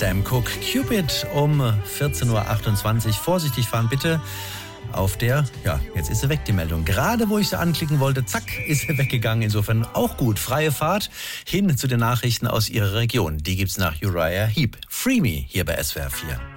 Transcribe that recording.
Sam Cooke, Cupid um 14.28 Uhr. Vorsichtig fahren bitte. Auf der, jetzt ist sie weg, die Meldung. Gerade wo ich sie anklicken wollte, zack, ist sie weggegangen. Insofern auch gut. Freie Fahrt hin zu den Nachrichten aus Ihrer Region. Die gibt's nach Uriah Heep. Free Me hier bei SWR 4.